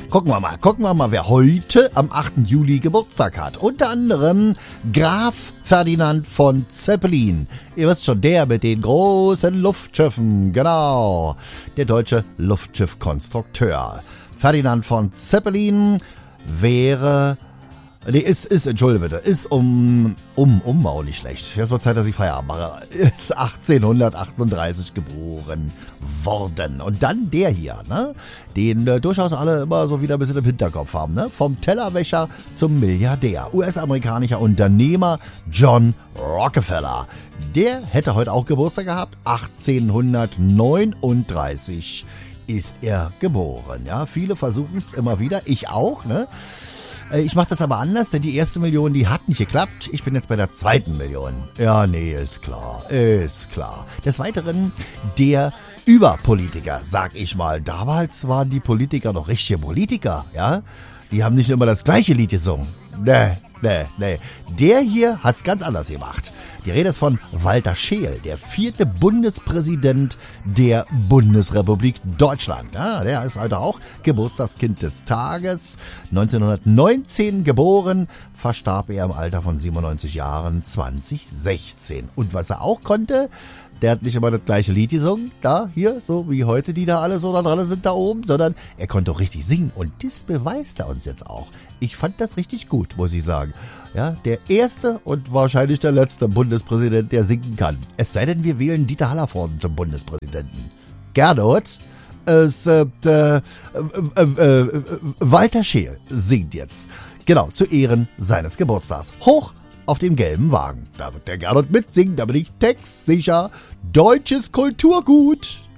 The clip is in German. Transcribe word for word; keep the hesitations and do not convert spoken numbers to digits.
Gucken wir mal, gucken wir mal, wer heute am achten Juli Geburtstag hat. Unter anderem Graf Ferdinand von Zeppelin. Ihr wisst schon, der mit den großen Luftschiffen, genau. Der deutsche Luftschiffkonstrukteur. Ferdinand von Zeppelin wäre... Nee, ist, ist, entschuldige bitte, ist um, um, Umbau nicht schlecht. Jetzt wird Zeit, dass ich Feierabend mache. Ist achtzehnhundertachtunddreißig geboren worden. Und dann der hier, ne? Den äh, durchaus alle immer so wieder ein bisschen im Hinterkopf haben, ne? Vom Tellerwäscher zum Milliardär. U S-amerikanischer Unternehmer John Rockefeller. Der hätte heute auch Geburtstag gehabt. achtzehnhundertneununddreißig ist er geboren, ja? Viele versuchen es immer wieder. Ich auch, ne? Ich mache das aber anders, denn die erste Million, die hat nicht geklappt. Ich bin jetzt bei der zweiten Million. Ja, nee, ist klar, ist klar. Des Weiteren der Überpolitiker, sag ich mal. Damals waren die Politiker noch richtige Politiker, ja. Die haben nicht immer das gleiche Lied gesungen. Nee, nee, nee. Der hier hat's ganz anders gemacht. Die Rede ist von Walter Scheel, der vierte Bundespräsident der Bundesrepublik Deutschland. Ja, der ist heute auch Geburtstagskind des Tages. neunzehnhundertneunzehn geboren, verstarb er im Alter von siebenundneunzig Jahren zweitausendsechzehn. Und was er auch konnte, der hat nicht immer das gleiche Lied gesungen, da, hier, so wie heute, die da alle so da dran sind da oben, sondern er konnte auch richtig singen. Und das beweist er uns jetzt auch. Ich fand das richtig gut, muss ich sagen. Ja, der erste und wahrscheinlich der letzte Bundespräsident, der singen kann. Es sei denn, wir wählen Dieter Hallervorden zum Bundespräsidenten. Gernot, es, äh, äh, äh, äh, Walter Scheel singt jetzt. Genau, zu Ehren seines Geburtstags. Hoch auf dem gelben Wagen. Da wird der Gernot mitsingen, da bin ich textsicher. Deutsches Kulturgut.